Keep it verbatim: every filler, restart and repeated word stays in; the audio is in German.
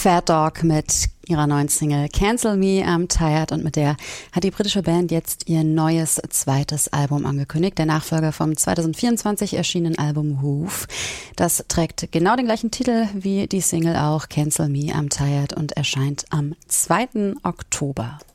Fat Dog mit ihrer neuen Single Cancel Me, I'm Tired, und mit der hat die britische Band jetzt ihr neues zweites Album angekündigt, der Nachfolger vom zwanzig vierundzwanzig erschienenen Album Hoof. Das trägt genau den gleichen Titel wie die Single auch, Cancel Me, I'm Tired, und erscheint am zweiten Oktober.